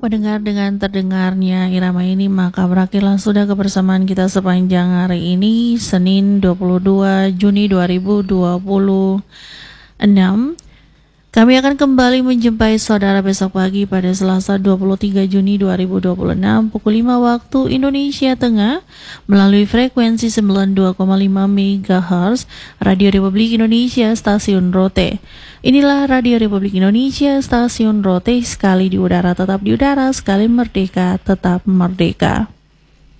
Mendengar dengan terdengarnya irama ini, maka berakhirlah sudah kebersamaan kita sepanjang hari ini, Senin 22 Juni 2026. Kami akan kembali menjumpai saudara besok pagi pada Selasa 23 Juni 2026 pukul 5 waktu Indonesia Tengah melalui frekuensi 92,5 MHz Radio Republik Indonesia Stasiun Rote. Inilah Radio Republik Indonesia Stasiun Rote, sekali di udara tetap di udara, sekali merdeka tetap merdeka.